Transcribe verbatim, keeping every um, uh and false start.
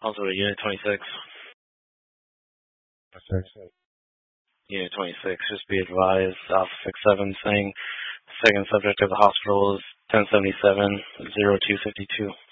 Also to Unit twenty-six. twenty-six. Unit twenty-six, just be advised, Alpha six seven saying the second subject of the hospital is ten seventy-seven, zero two fifty-two.